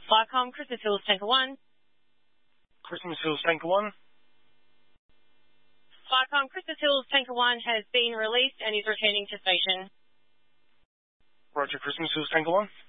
Flycom, Christmas Hills, Tanker 1. Christmas Hills, Tanker 1. Flycom, Christmas Hills, Tanker 1 has been released and is returning to station. Roger, Christmas Hills, Tanker 1.